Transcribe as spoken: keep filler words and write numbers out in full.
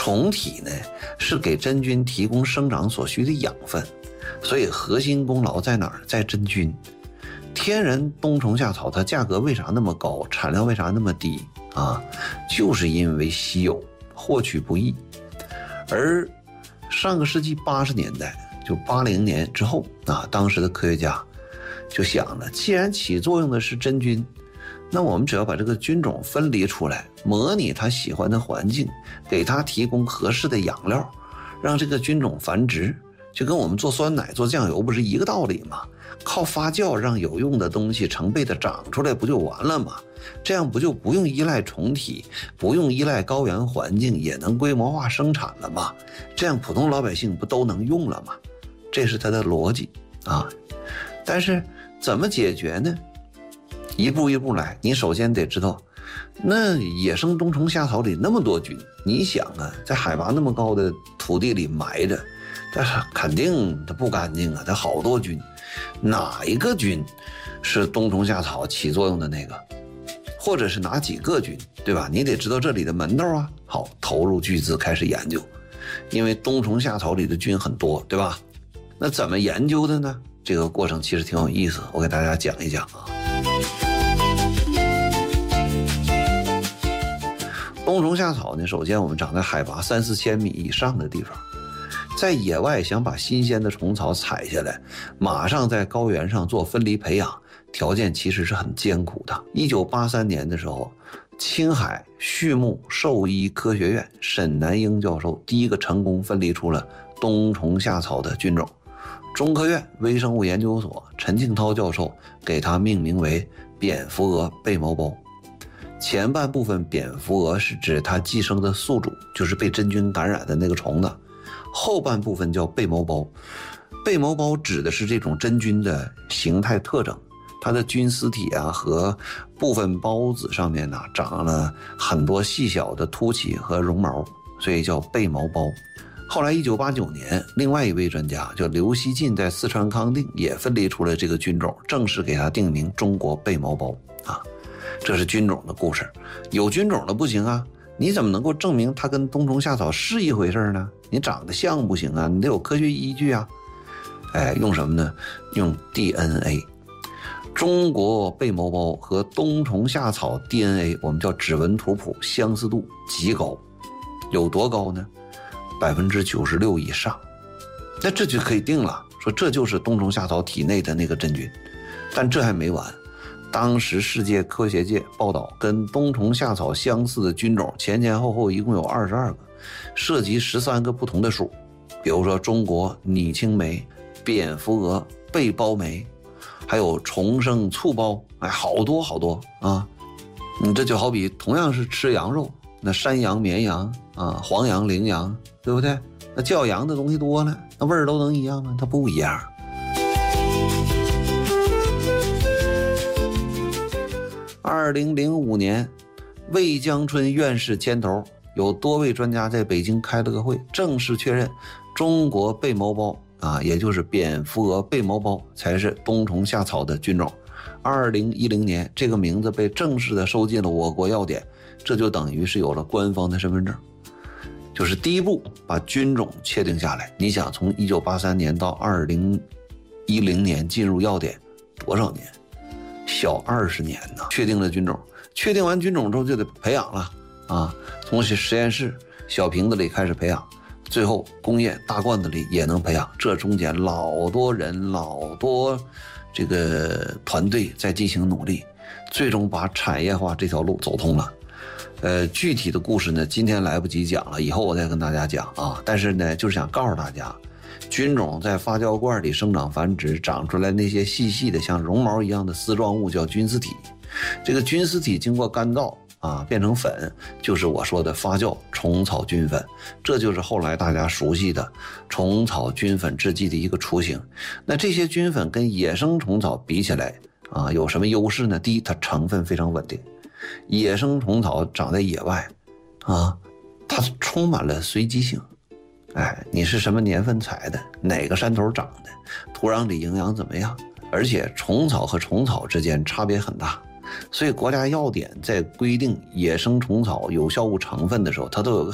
虫体呢是给真菌提供生长所需的养分，所以核心功劳在哪儿？在真菌。天然冬虫夏草它价格为啥那么高，产量为啥那么低啊？就是因为稀有，获取不易。而上个世纪八十年代，就八零年之后啊，当时的科学家就想了，既然起作用的是真菌，那我们只要把这个菌种分离出来，模拟它喜欢的环境，给它提供合适的养料，让这个菌种繁殖，就跟我们做酸奶做酱油不是一个道理吗？靠发酵让有用的东西成倍的长出来不就完了吗？这样不就不用依赖虫体，不用依赖高原环境，也能规模化生产了吗？这样普通老百姓不都能用了吗？这是它的逻辑啊。但是怎么解决呢？一步一步来，你首先得知道，那野生冬虫夏草里那么多菌，你想啊，在海拔那么高的土地里埋着，但是肯定它不干净啊，它好多菌，哪一个菌是冬虫夏草起作用的那个，或者是哪几个菌，对吧？你得知道这里的门道啊。好，投入巨资开始研究，因为冬虫夏草里的菌很多，对吧？那怎么研究的呢？这个过程其实挺有意思，我给大家讲一讲啊。冬虫夏草呢，首先我们长在海拔三四千米以上的地方，在野外想把新鲜的虫草采下来，马上在高原上做分离培养，条件其实是很艰苦的。一九八三年的时候，青海畜牧兽医科学院沈南英教授第一个成功分离出了冬虫夏草的菌种。中科院微生物研究所陈庆涛教授给它命名为蝙蝠蛾被毛包。前半部分蝙蝠蛾是指它寄生的宿主，就是被真菌感染的那个虫子，后半部分叫被毛包。被毛包指的是这种真菌的形态特征，它的菌丝体啊和部分孢子上面呢、啊、长了很多细小的凸起和绒毛，所以叫被毛包。后来一九八九年，另外一位专家叫刘希进在四川康定也分离出了这个菌种，正式给它定名中国被毛包啊。这是菌种的故事。有菌种的不行啊，你怎么能够证明它跟冬虫夏草是一回事呢？你长得像不行啊，你得有科学依据啊。哎，用什么呢？用 D N A。 中国被毛包和冬虫夏草 D N A 我们叫指纹图谱，相似度极高。有多高呢？百分之九十六以上。那这就可以定了，说这就是冬虫夏草体内的那个真菌。但这还没完，当时世界科学界报道，跟冬虫夏草相似的菌种前前后后一共有二十二个，涉及十三个不同的属。比如说中国拟青霉、蝙蝠蛾被包霉，还有重生醋包，哎，好多好多啊！你这就好比同样是吃羊肉，那山羊、绵羊啊、黄羊、羚羊，对不对？那叫羊的东西多了，那味儿都能一样吗？它不一样。二零零五年，魏江春院士牵头，有多位专家在北京开了个会，正式确认中国被毛包啊，也就是蝙蝠蛾被毛包才是冬虫夏草的菌种。二零一零年，这个名字被正式的收进了我国药典，这就等于是有了官方的身份证，就是第一步把菌种确定下来。你想，从一九八三年到二零一零年进入药典，多少年？小二十年呢。确定了菌种，确定完菌种之后就得培养了啊，从实验室小瓶子里开始培养，最后工业大罐子里也能培养，这中间老多人老多这个团队在进行努力，最终把产业化这条路走通了。呃，具体的故事呢，今天来不及讲了，以后我再跟大家讲啊。但是呢，就是想告诉大家，菌种在发酵罐里生长繁殖，长出来那些细细的像绒毛一样的丝状物叫菌丝体。这个菌丝体经过干燥啊，变成粉，就是我说的发酵虫草菌粉，这就是后来大家熟悉的虫草菌粉制剂的一个雏形。那这些菌粉跟野生虫草比起来啊，有什么优势呢？第一，它成分非常稳定。野生虫草长在野外啊，它充满了随机性。哎，你是什么年份采的，哪个山头长的，土壤里营养怎么样？而且虫草和虫草之间差别很大，所以国家药典在规定野生虫草有效物成分的时候，它都有个